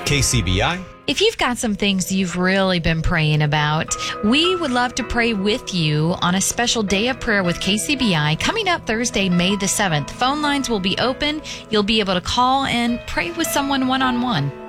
KCBI. If you've got some things you've really been praying about, we would love to pray with you on a special day of prayer with KCBI coming up Thursday, May the 7th. Phone lines will be open. You'll be able to call and pray with someone one-on-one.